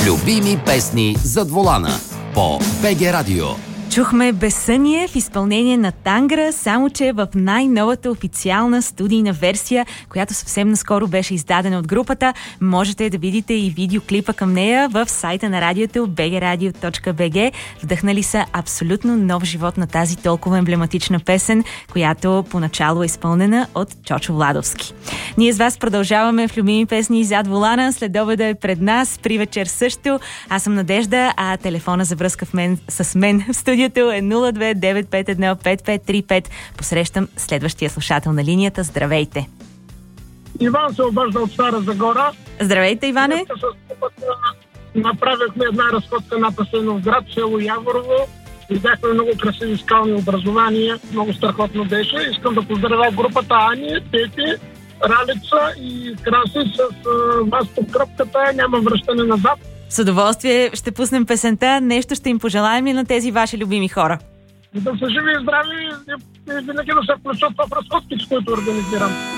Любими песни зад волана по БГ Радио. Чухме Безсъние в изпълнение на Тангра, само че в най-новата официална студийна версия, която съвсем наскоро беше издадена от групата. Можете да видите и видеоклипа към нея в сайта на радиото bgradio.bg. Вдъхнали са абсолютно нов живот на тази толкова емблематична песен, която поначало е изпълнена от Чочо Владовски. Ние с вас продължаваме в Любими песни зад волана. Следобеда е пред нас, при вечер също. Аз съм Надежда, а телефона за връзка с мен в студиото е 02-951-5535. Посрещам следващия слушател на линията. Здравейте! Иван се обажда от Стара Загора. Здравейте, Иване! Направихме една разходка на Асеновград, село Яворово. Видяхме много красиви скални образования. Много страхотно беше. Искам да поздравя групата Ани, Пети, Ралица и Краси с вас по кръпката. Няма връщане назад. С удоволствие ще пуснем песента. Нещо ще им пожелаем ли на тези ваши любими хора? Да са живи и здрави и винаги да се включат в разходки, с които организирам.